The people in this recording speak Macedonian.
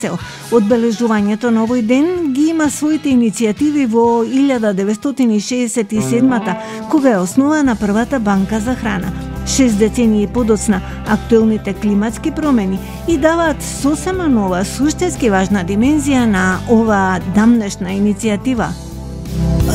цел. Одбележувањето на овој ден ги има своите иницијативи во 1967-та, кога е основана првата банка за храна. 6 децении подоцна, актуелните климатски промени и даваат сосема нова, суштински важна димензија на оваа дамнешна иницијатива.